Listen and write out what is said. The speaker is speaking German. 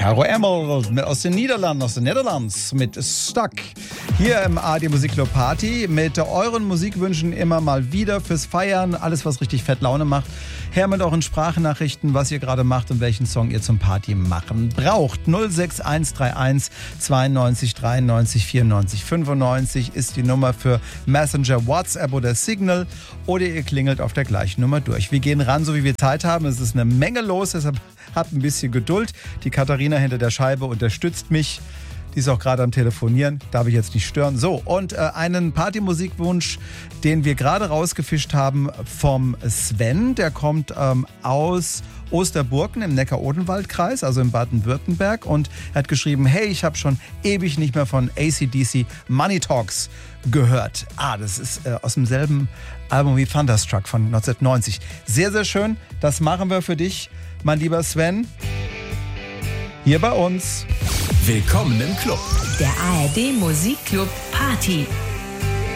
Caro Emerald aus den Niederlanden, mit Stuck. Hier im ARD Musikclub Party mit euren Musikwünschen immer mal wieder fürs Feiern. Alles, was richtig fett Laune macht. Her mit euren Sprachnachrichten, was ihr gerade macht und welchen Song ihr zum Party machen braucht. 06131 92 93 94 95 ist die Nummer für Messenger, WhatsApp oder Signal. Oder ihr klingelt auf der gleichen Nummer durch. Wir gehen ran, so wie wir Zeit haben. Es ist eine Menge los, deshalb habt ein bisschen Geduld. Die Katharina hinter der Scheibe unterstützt mich. Die ist auch gerade am Telefonieren, darf ich jetzt nicht stören. So, und einen Partymusikwunsch, den wir gerade rausgefischt haben vom Sven. Der kommt aus Osterburken im Neckar-Odenwald-Kreis, also in Baden-Württemberg. Und er hat geschrieben, hey, ich habe schon ewig nicht mehr von AC/DC Money Talks gehört. Das ist aus demselben Album wie Thunderstruck von 1990. Sehr, sehr schön. Das machen wir für dich, mein lieber Sven. Hier bei uns. Willkommen im Club. Der ARD Musikclub Party.